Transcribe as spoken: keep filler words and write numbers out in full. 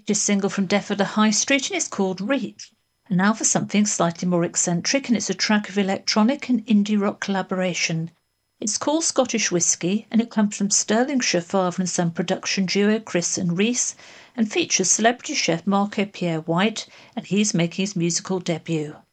latest single from Deford High Street, and it's called Reach. And now for something slightly more eccentric, and it's a track of electronic and indie rock collaboration. It's called Scottish Whiskey, and it comes from Stirlingshire Father and Son production duo Chris and Reese, and features celebrity chef Marco Pierre White, and he's making his musical debut.